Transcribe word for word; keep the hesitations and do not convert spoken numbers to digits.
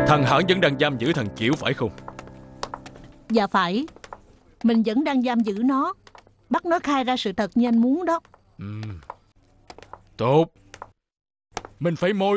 Thằng Hãn vẫn đang giam giữ thằng Chiểu phải không? Dạ phải. Mình vẫn đang giam giữ nó, bắt nó khai ra sự thật như anh muốn đó. Ừ. Tốt. Mình phải moi